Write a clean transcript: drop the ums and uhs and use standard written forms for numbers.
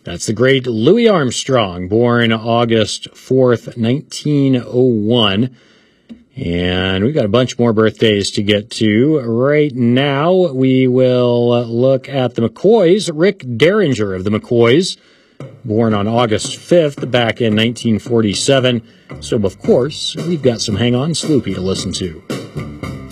That's the great Louis Armstrong, born August 4th, 1901. And we've got a bunch more birthdays to get to. Right now, we will look at the McCoys. Rick Derringer of the McCoys, born on August 5th, back in 1947. So, of course, we've got some Hang On Sloopy to listen to.